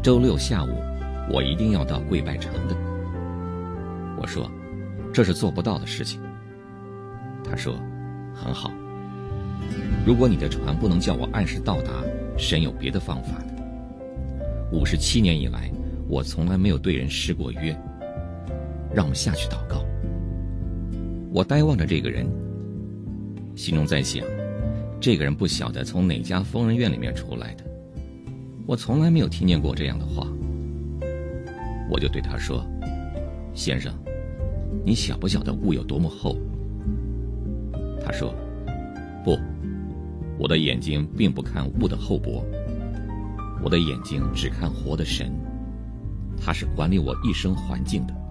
周六下午我一定要到贵拜城的。我说，这是做不到的事情。他说，很好，如果你的船不能叫我按时到达，神有别的方法的。57年以来，我从来没有对人失过约。让我们下去祷告。我呆望着这个人，心中在想，这个人不晓得从哪家疯人院里面出来的，我从来没有听见过这样的话。我就对他说，先生，你晓不晓得雾有多么厚？他说，不，我的眼睛并不看雾的厚薄，我的眼睛只看活的神，他是管理我一生环境的。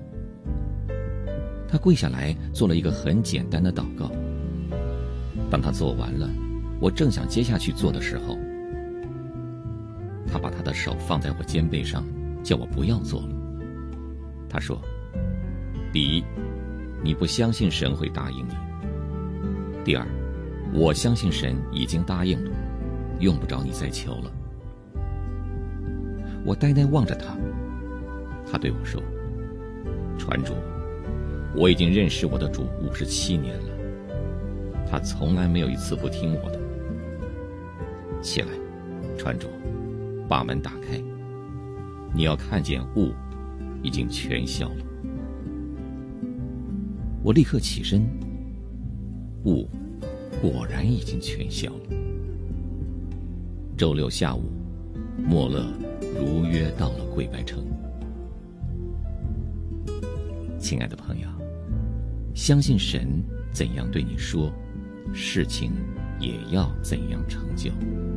他跪下来做了一个很简单的祷告。当他做完了，我正想接下去做的时候，他把他的手放在我肩背上，叫我不要做了。他说，第一，你不相信神会答应你；第二，我相信神已经答应了，用不着你再求了。我呆呆望着他，他对我说，船主，我已经认识我的主57年了，他从来没有一次不听我的。起来，船主，把门打开，你要看见雾已经全消了。我立刻起身，雾果然已经全消了。周六下午，莫勒如约到了贵拜城。亲爱的朋友，相信神怎样对你说，事情也要怎样成就。